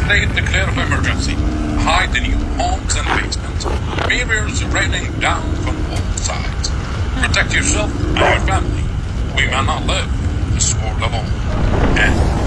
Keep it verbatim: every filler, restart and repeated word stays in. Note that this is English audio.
state declare of emergency. Hide in your homes and basements. Barriers raining down from all sides. Protect yourself and your family. We may not live this world alone. And